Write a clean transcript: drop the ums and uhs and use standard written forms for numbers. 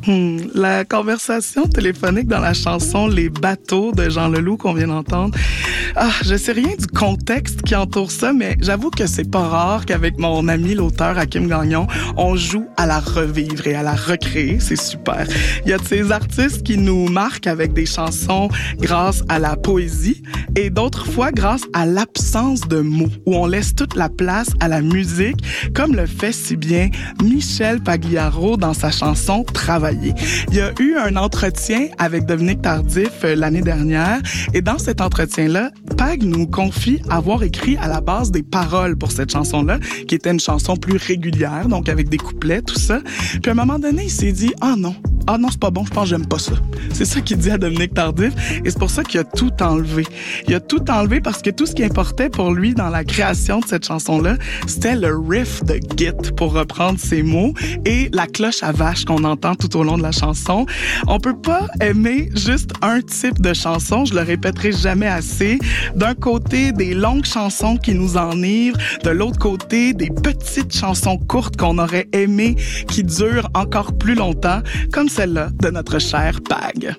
La conversation téléphonique dans la chanson Les bateaux de Jean Leloup qu'on vient d'entendre. Je sais rien du contexte qui entoure ça, mais j'avoue que c'est pas rare qu'avec mon ami l'auteur Hakim Gagnon, on joue à la revivre et à la recréer. C'est super. Il y a de ces artistes qui nous marquent avec des chansons grâce à la poésie et d'autres fois grâce à l'absence de mots, où on laisse toute la place à la musique, comme le fait si bien Michel Pagliaro dans sa chanson Travailler. Il y a eu un entretien avec Dominique Tardif l'année dernière et dans cet entretien-là, Pag nous confie avoir écrit à la base des paroles pour cette chanson-là, qui était une chanson plus régulière, donc avec des couplets, tout ça. Puis à un moment donné, il s'est dit « Ah non, c'est pas bon, je pense que j'aime pas ça. » C'est ça qu'il dit à Dominique Tardif et c'est pour ça qu'il a tout enlevé. Il a tout enlevé parce que tout ce qui importait pour lui dans la création de cette chanson-là, c'était le riff de Git, pour reprendre ses mots, et la cloche à vache qu'on entend tout au long de la chanson. On peut pas aimer juste un type de chanson, je le répéterai jamais assez. D'un côté, des longues chansons qui nous enivrent, de l'autre côté, des petites chansons courtes qu'on aurait aimées, qui durent encore plus longtemps, comme celle-là de notre cher Pag.